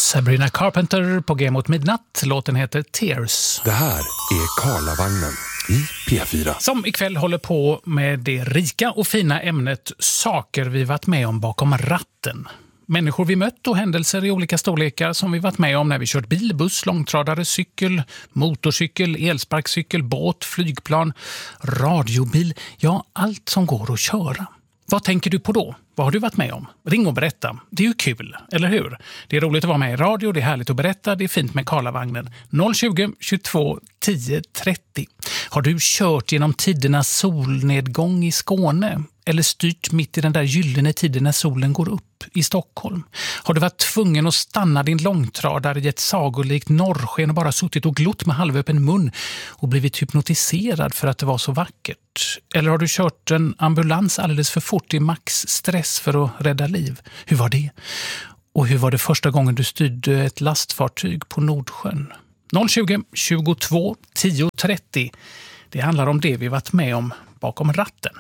Sabrina Carpenter på G mot midnatt. Låten heter Tears. Det här är Karlavagnen i P4. Som ikväll håller på med det rika och fina ämnet saker vi varit med om bakom ratten. Människor vi mött och händelser i olika storlekar som vi varit med om när vi kört bil, buss, långtradare, cykel, motorcykel, elsparkcykel, båt, flygplan, radiobil. Ja, allt som går att köra. Vad tänker du på då? Vad har du varit med om? Ring och berätta. Det är ju kul, eller hur? Det är roligt att vara med i radio, det är härligt att berätta, det är fint med Karlavagnen. 020 22 10 30. Har du kört genom tidernas solnedgång i Skåne? Eller styrt mitt i den där gyllene tiden när solen går upp i Stockholm? Har du varit tvungen att stanna din långtradare i ett sagolikt norrsken och bara suttit och glott med halvöppen mun och blivit hypnotiserad för att det var så vackert? Eller har du kört en ambulans alldeles för fort i max stress för att rädda liv? Hur var det? Och hur var det första gången du styrde ett lastfartyg på Nordsjön? 020 22 10 30. Det handlar om det vi varit med om bakom ratten.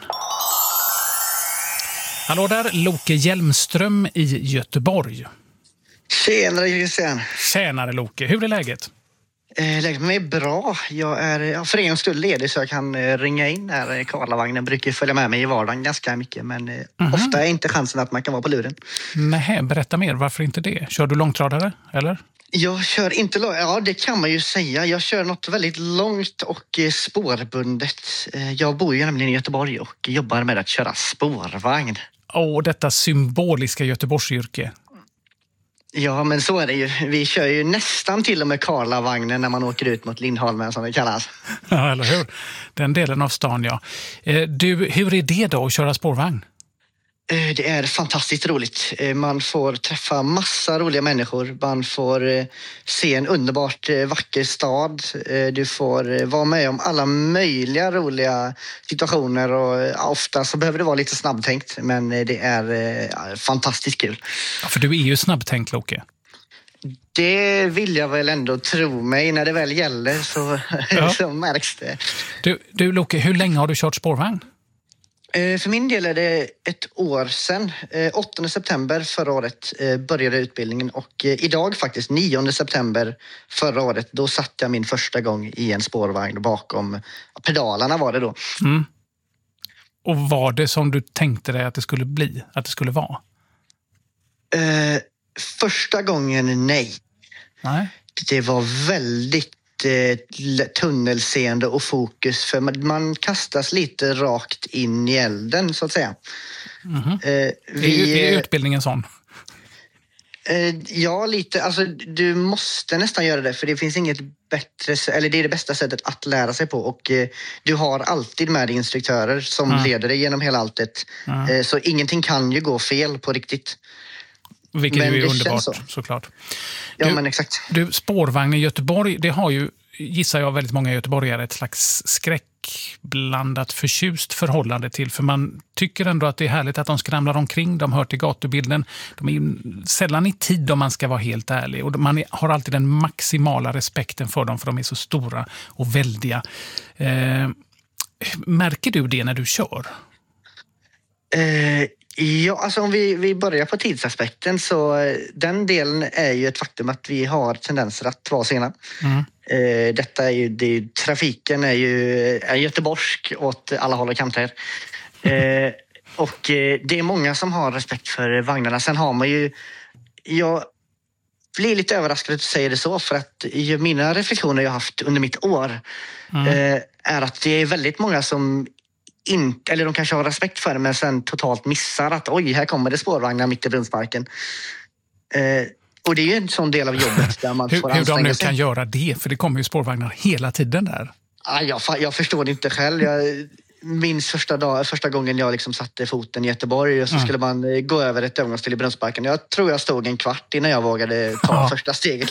Hallå där, Loke Hjelmström i Göteborg. Tjenare Christian. Tjänare Loke, hur är läget? Läget med mig är bra. Jag är för en gångs skull ledig så jag kan ringa in här. Karlavagnen brukar följa med mig i vardagen ganska mycket, men ofta är inte chansen att man kan vara på luren. Nej, berätta mer, varför inte det? Kör du långtradare, eller? Jag kör inte ja det kan man ju säga. Jag kör något väldigt långt och spårbundet. Jag bor ju nämligen i Göteborg och jobbar med att köra spårvagn. Detta symboliska Göteborgsyrke. Ja, men så är det ju. Vi kör ju nästan till och med Karlavagnen när man åker ut mot Lindholmen som det kallas. Ja, eller hur? Den delen av stan, ja. Du, hur är det då att köra spårvagn? Det är fantastiskt roligt. Man får träffa massa roliga människor. Man får se en underbart vacker stad. Du får vara med om alla möjliga roliga situationer. Och ofta så behöver det vara lite snabbtänkt. Men det är fantastiskt kul. Ja, för du är ju snabbtänkt, Loke. Det vill jag väl ändå tro mig. När det väl gäller så, ja. Så märks det. Du Loke, hur länge har du kört spårvagn? För min del är det ett år sedan. 8 september förra året började utbildningen och idag faktiskt 9 september förra året då satt jag min första gång i en spårvagn bakom pedalerna var det då. Mm. Och var det som du tänkte dig att det skulle bli, att det skulle vara? Första gången nej. Det var väldigt tunnelseende och fokus för man kastas lite rakt in i elden så att säga. Är utbildningen sån? Ja, lite. Alltså, du måste nästan göra det för det finns inget bättre, eller det är det bästa sättet att lära sig på och du har alltid med dig instruktörer som leder dig genom hela alltet. Så ingenting kan ju gå fel på riktigt. Vilket men ju är underbart, såklart. Ja, men exakt. Du, spårvagn i Göteborg, det har ju, gissar jag, väldigt många göteborgare ett slags skräckblandat förtjust förhållande till. För man tycker ändå att det är härligt att de skramlar omkring, de hör till gatubilden. De är ju sällan i tid om man ska vara helt ärlig. Och man har alltid den maximala respekten för dem för de är så stora och väldiga. Märker du det när du kör? Ja, alltså om vi börjar på tidsaspekten så den delen är ju ett faktum att vi har tendenser att vara sena. Detta är ju, trafiken är ju göteborgsk åt alla håll och kanter. Och det är många som har respekt för vagnarna. Sen har man ju, jag blir lite överraskad att du säger det så för att mina reflektioner jag har haft under mitt år är att det är väldigt många som inte, eller de kanske har respekt för det men sen totalt missar att oj, här kommer det spårvagnar mitt i Brunnsparken. Och det är ju en sån del av jobbet där man får hur de nu sig. kan göra det, för det kommer ju spårvagnar hela tiden där. Jag förstår det inte själv. Jag minns första gången jag liksom satte foten i Göteborg och så skulle man gå över ett övergångsställe i Brunnsparken. Jag tror jag stod en kvart innan jag vågade ta första steget.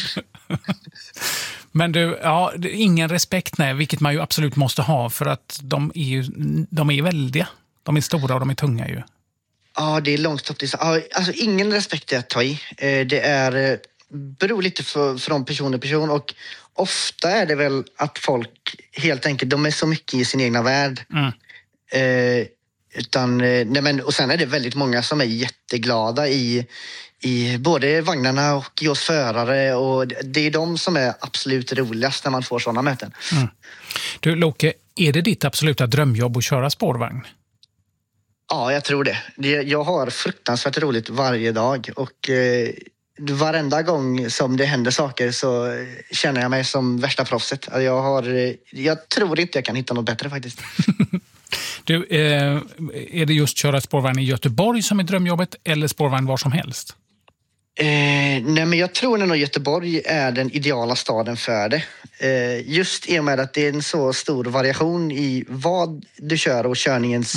Men du, ja, ingen respekt, nej, vilket man ju absolut måste ha för att de är väldiga. De är stora och de är tunga ju. Ja, det är långt upp till. Alltså ingen respekt är att ta i. Det beror lite från person till person och ofta är det väl att folk helt enkelt, de är så mycket i sin egna värld. Och sen är det väldigt många som är jätteglada i i både vagnarna och i oss förare, och det är de som är absolut roligast när man får sådana möten. Du Loke, är det ditt absoluta drömjobb att köra spårvagn? Ja, jag tror det. Jag har fruktansvärt roligt varje dag, och varenda gång som det händer saker så känner jag mig som värsta proffset. Jag tror inte jag kan hitta något bättre faktiskt. Du, är det just köra spårvagn i Göteborg som är drömjobbet, eller spårvagn var som helst? Nej, men jag tror nog Göteborg är den ideala staden för det. Just i och med att det är en så stor variation i vad du kör och körningens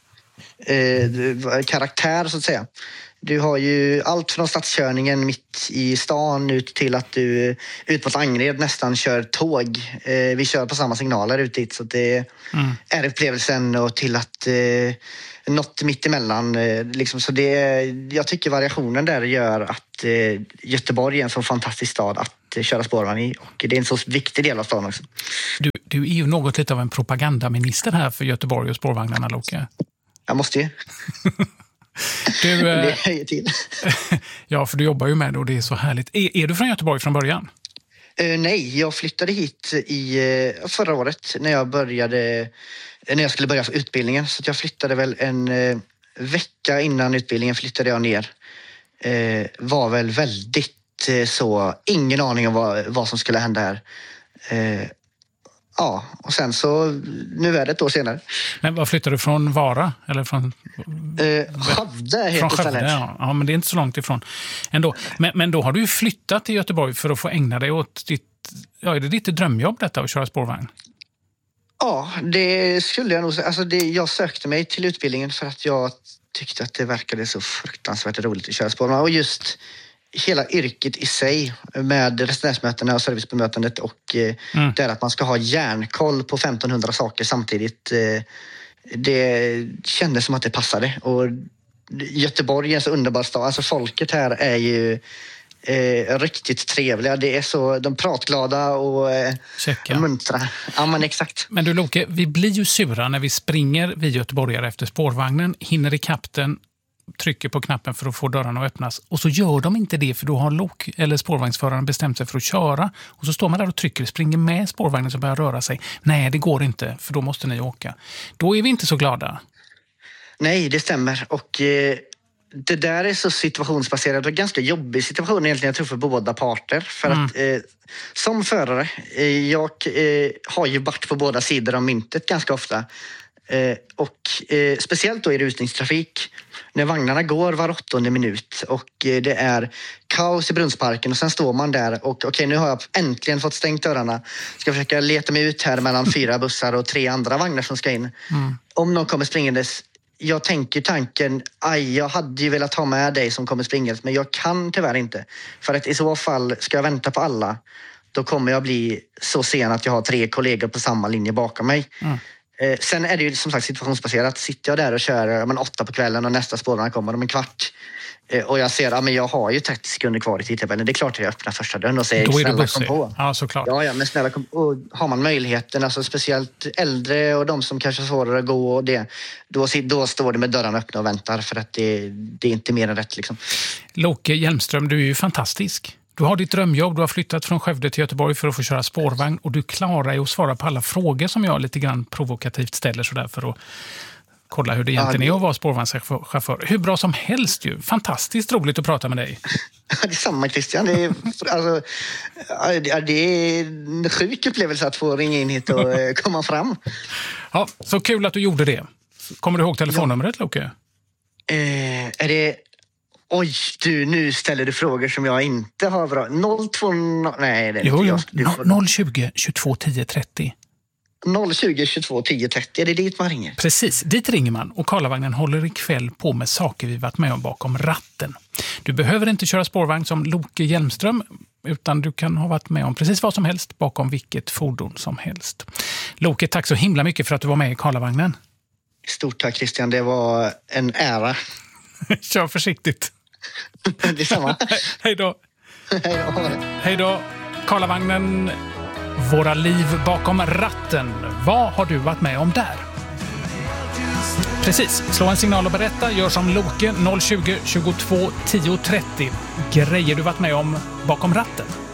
karaktär så att säga. Du har ju allt från stadskörningen mitt i stan ut till att du ut mot Angered nästan kör tåg. Vi kör på samma signaler ut dit, så det är upplevelsen, och till att något mitt emellan. Liksom, så jag tycker variationen där gör att Göteborg är en så fantastisk stad att köra spårvagn i, och det är en så viktig del av staden också. Du är ju något lite av en propagandaminister här för Göteborg och spårvagnarna, Loke. Jag måste ju. Det höjer till. Ja, för du jobbar ju med det och det är så härligt. Är du från Göteborg från början? Nej, jag flyttade hit förra året när jag skulle börja för utbildningen. Så jag flyttade väl en vecka innan utbildningen flyttade jag ner. Var väl väldigt så, ingen aning om vad som skulle hända här. Ja, och sen så, nu är det ett år senare. Men vad flyttade du från Vara? Eller från Skövde heter stället. Ja, men det är inte så långt ifrån ändå. Men då har du ju flyttat till Göteborg för att få ägna dig åt är det ditt drömjobb detta att köra spårvagn? Ja, det skulle jag nog säga. Alltså jag sökte mig till utbildningen för att jag tyckte att det verkade så fruktansvärt roligt att köra spårvagn. Och just hela yrket i sig med resenärsmötena och servicebemötandet och det att man ska ha järnkoll på 1500 saker samtidigt. Det kändes som att det passade. Och Göteborg är en så underbar stad. Alltså folket här är ju riktigt trevliga. Det är så, de pratglada och muntra. Ja, men exakt. Men du Loke, vi blir ju sura när vi springer vid göteborgare efter spårvagnen, hinner i kapten, trycker på knappen för att få dörrarna att öppnas, och så gör de inte det för då har spårvagnsföraren bestämt sig för att köra, och så står man där och trycker, springer med spårvagnen som börjar röra sig. Nej, det går inte, för då måste ni åka. Då är vi inte så glada. Nej, det stämmer, och det där är så situationsbaserat och ganska jobbig situation egentligen, jag tror, för båda parter. För att som förare, jag har ju varit på båda sidor av myntet ganska ofta. Och speciellt då i rusningstrafik, när vagnarna går var 8:e minut och det är kaos i Brunnsparken, och sen står man där och okej, nu har jag äntligen fått stängt dörrarna, ska försöka leta mig ut här mellan 4 bussar och 3 andra vagnar som ska in. Om någon kommer springandes, jag tänker tanken, jag hade ju velat ha med dig som kommer springandes, men jag kan tyvärr inte, för att i så fall ska jag vänta på alla, då kommer jag bli så sen att jag har 3 kollegor på samma linje bakom mig. Sen är det ju som sagt situationsbaserat. Sitter jag där och kör 8 på kvällen och nästa spårvagn kommer om en kvart, och jag ser men jag har ju 30 sekunder kvar i tidtabellen, det är klart att jag öppnar första dörren och säger snälla kom på. Ja, såklart. Ja, men snälla kom. Och har man möjligheten, alltså speciellt äldre och de som kanske har svårare att gå, och då står det med dörrarna öppna och väntar, för att det är inte mer än rätt liksom. Loke Hjelmström, du är ju fantastisk. Du har ditt drömjobb, du har flyttat från Skövde till Göteborg för att få köra spårvagn, och du klarar ju att svara på alla frågor som jag lite grann provokativt ställer sådär för att kolla hur det egentligen är att vara spårvagnschaufför. Hur bra som helst ju. Fantastiskt roligt att prata med dig. Det är samma, Christian. Det är en sjuk upplevelse att få ringa in hit och komma fram. Ja, så kul att du gjorde det. Kommer du ihåg telefonnumret, Loke? Är det... Oj, nu ställer du frågor som jag inte har bra. 020... Nej, det är inte jag. 020 22 10 30. 020 22 10 30, är det dit man ringer? Precis, dit ringer man, och Karlavagnen håller ikväll på med saker vi varit med om bakom ratten. Du behöver inte köra spårvagn som Loke Hjelmström, utan du kan ha varit med om precis vad som helst bakom vilket fordon som helst. Loke, tack så himla mycket för att du var med i Karlavagnen. Stort tack Christian, det var en ära. Kör försiktigt. Det är samma. Hej då. Hej då. Karlavagnen, våra liv bakom ratten. Vad har du varit med om där? Precis. Slå en signal och berätta. Gör som Loke 020 22 10 30. Grejer du varit med om bakom ratten.